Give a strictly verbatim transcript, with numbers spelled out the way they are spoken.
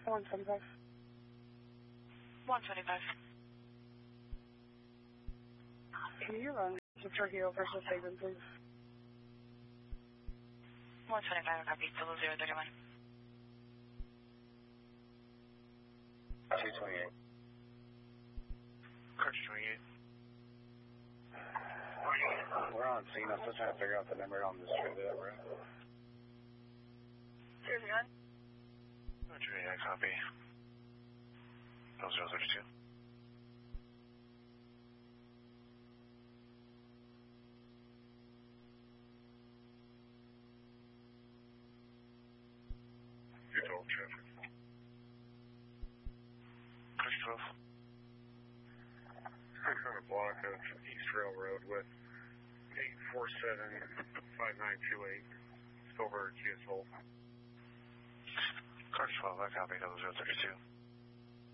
one twenty-five. one twenty-five. Can you run some Turkey over to Saban, please? one twenty-five, copy, Zulu zero thirty-one. two twenty-eight. Cartridge twenty-eight. We're on scene. I'm still trying to figure out the number on this trip that we're at. Here's one. Roger, yeah, copy. zero thirty-two. Two twelve traffic. Cartridge twelve. six hundred block of East Railroad with eight four seven five nine two eight. Silver G S Volt. Cartridge twelve, I copy, zero thirty-two.